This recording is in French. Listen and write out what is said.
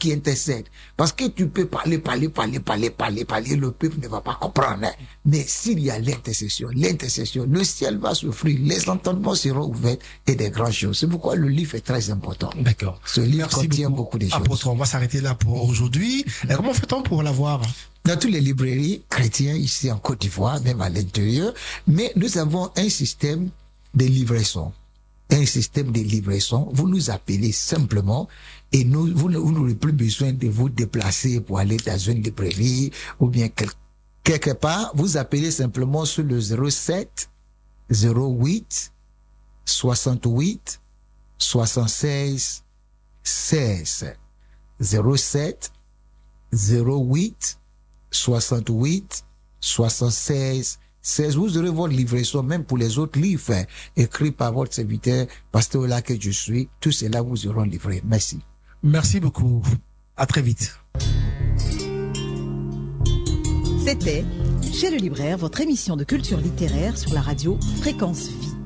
qui intercède. Parce que tu peux parler, le peuple ne va pas comprendre. Hein. Mais s'il y a l'intercession, le ciel va s'offrir, les entendements seront ouverts et des grandes choses. C'est pourquoi le livre est très important. D'accord. Ce livre contient beaucoup de choses. Apôtre, on va s'arrêter là pour aujourd'hui. Et comment fait-on pour l'avoir? Dans toutes les librairies chrétiennes ici en Côte d'Ivoire, même à l'intérieur, mais nous avons un système de livraison. Vous nous appelez simplement et vous n'aurez plus besoin de vous déplacer pour aller dans une librairie ou bien quelque part. Vous appelez simplement sur le 07 08 68 76 16 07 08 68 76 16. Vous aurez votre livraison même pour les autres livres écrits par votre serviteur, pasteur là que je suis. Tout cela vous auront livré. Merci. Merci beaucoup. À très vite. C'était Chez le libraire, votre émission de culture littéraire sur la radio Fréquence Vie.